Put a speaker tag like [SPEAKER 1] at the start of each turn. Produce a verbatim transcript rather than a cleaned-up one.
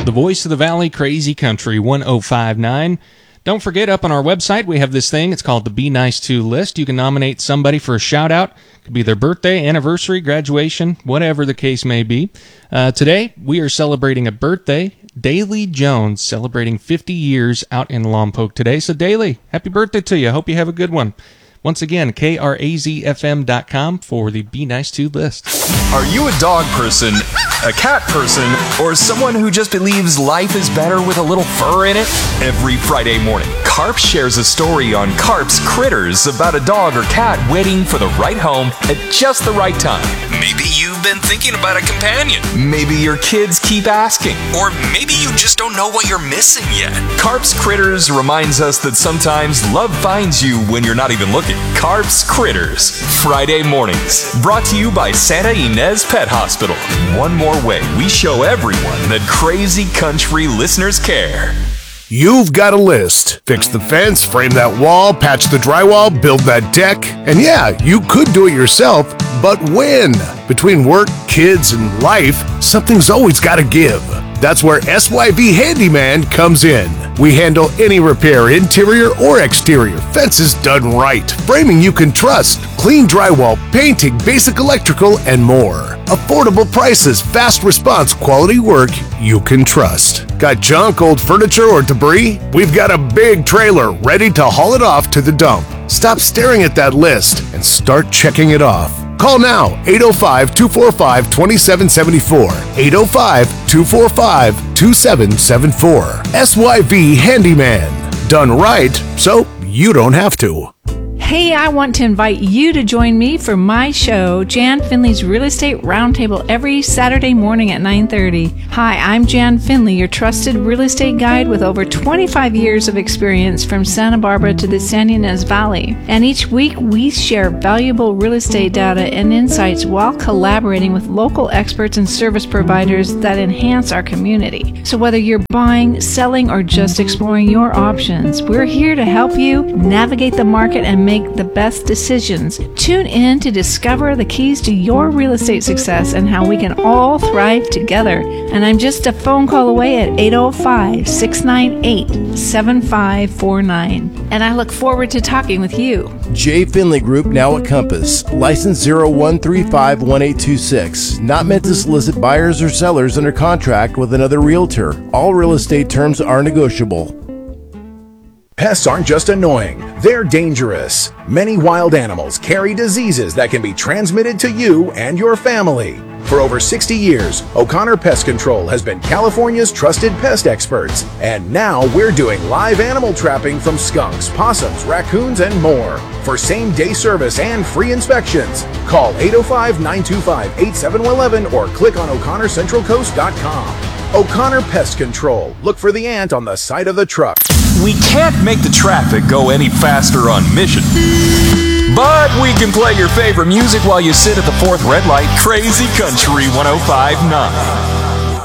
[SPEAKER 1] The voice of the valley, Crazy Country one oh five point nine. Don't forget, up on our website, we have this thing. It's called the Be Nice To list. You can nominate somebody for a shout-out. It could be their birthday, anniversary, graduation, whatever the case may be. Uh, today, we are celebrating a birthday. Daly Jones, celebrating fifty years out in Lompoc today. So, Daly, happy birthday to you. I hope you have a good one. Once again, K R A Z F M dot com for the Be Nice To list.
[SPEAKER 2] Are you a dog person, a cat person, or someone who just believes life is better with a little fur in it? Every Friday morning, Carp shares a story on Carp's Critters about a dog or cat waiting for the right home at just the right time. Maybe you've been thinking about a companion. Maybe your kids keep asking. Or maybe you just don't know what you're missing yet. Carp's Critters reminds us that sometimes love finds you when you're not even looking. Carp's Critters, Friday mornings. Brought to you by Santa Ynez Pet Hospital. One more way we show everyone that Crazy Country listeners care.
[SPEAKER 3] You've got a list. Fix the fence, frame that wall, patch the drywall, build that deck. And yeah, you could do it yourself, but when? Between work, kids, and life, something's always got to give. That's where S Y V Handyman comes in. We handle any repair, interior or exterior, fences done right, framing you can trust, clean drywall, painting, basic electrical, and more. Affordable prices, fast response, quality work you can trust. Got junk, old furniture, or debris? We've got a big trailer ready to haul it off to the dump. Stop staring at that list and start checking it off. Call now, eight oh five, two four five, two seven seven four, eight oh five, two four five, two seven seven four. S Y V Handyman. Done right, so you don't have to.
[SPEAKER 4] Hey, I want to invite you to join me for my show, Jan Finley's Real Estate Roundtable, every Saturday morning at nine thirty. Hi, I'm Jan Finley, your trusted real estate guide with over twenty-five years of experience from Santa Barbara to the San Ynez Valley. And each week, we share valuable real estate data and insights while collaborating with local experts and service providers that enhance our community. So whether you're buying, selling, or just exploring your options, we're here to help you navigate the market and make the best decisions. Tune in to discover the keys to your real estate success and how we can all thrive together. And I'm just a phone call away at eight oh five, six nine eight, seven five four nine. And I look forward to talking with you.
[SPEAKER 5] J. Finley Group, now at Compass. License zero one three five one eight two six. Not meant to solicit buyers or sellers under contract with another realtor. All real estate terms are negotiable.
[SPEAKER 6] Pests aren't just annoying, they're dangerous. Many wild animals carry diseases that can be transmitted to you and your family. For over sixty years, O'Connor Pest Control has been California's trusted pest experts. And now we're doing live animal trapping from skunks, possums, raccoons, and more. For same-day service and free inspections, call eight oh five, nine two five, eight seven one one or click on O'Connor Central Coast dot com. O'Connor Pest Control. Look for the ant on the side of the truck.
[SPEAKER 2] We can't make the traffic go any faster on mission. But we can play your favorite music while you sit at the fourth red light. Crazy Country one oh five point nine.